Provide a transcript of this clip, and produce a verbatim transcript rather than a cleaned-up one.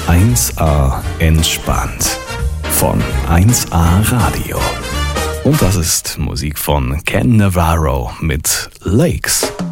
eins A entspannt von eins A Radio. Und das ist Musik von Ken Navarro mit Lakes.